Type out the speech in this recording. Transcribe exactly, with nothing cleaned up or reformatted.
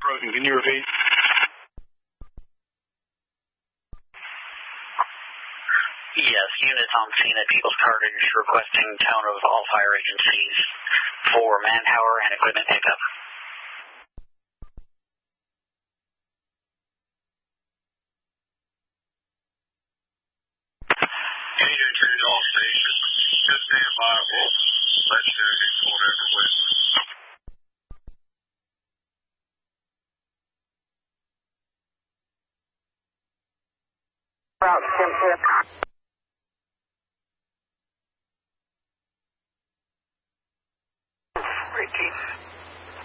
broken. Can you repeat? Yes, units on scene at People's Cartage requesting tone of all fire agencies for manpower and equipment pickup. Union two to all stations. Just stand by. We'll let you know who's pulled over with. Route, Tim, Tim.